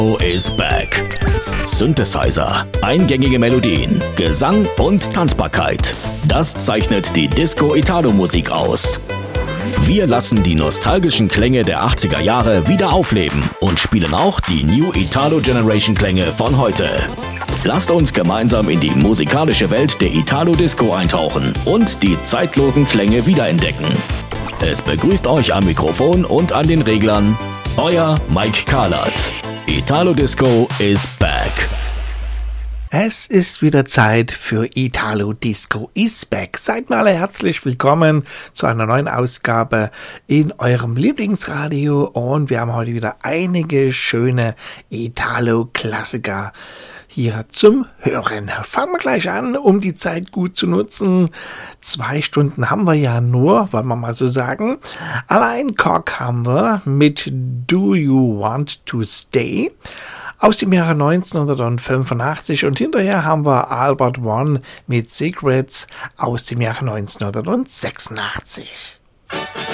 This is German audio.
is back. Synthesizer, eingängige Melodien, Gesang und Tanzbarkeit. Das zeichnet die Disco-Italo-Musik aus. Wir lassen die nostalgischen Klänge der 80er Jahre wieder aufleben und spielen auch die New Italo Generation Klänge von heute. Lasst uns gemeinsam in die musikalische Welt der Italo-Disco eintauchen und die zeitlosen Klänge wiederentdecken. Es begrüßt euch am Mikrofon und an den Reglern euer Mike Kahlert. Italo Disco is back. Es ist wieder Zeit für Italo Disco is back. Seid mal alle herzlich willkommen zu einer neuen Ausgabe in eurem Lieblingsradio und wir haben heute wieder einige schöne Italo-Klassiker hier zum Hören. Fangen wir gleich an, um die Zeit gut zu nutzen. 2 Stunden haben wir ja nur, wollen wir mal so sagen. Alain Cock haben wir mit Do You Want to Stay aus dem Jahre 1985 und hinterher haben wir Albert One mit Secrets aus dem Jahre 1986.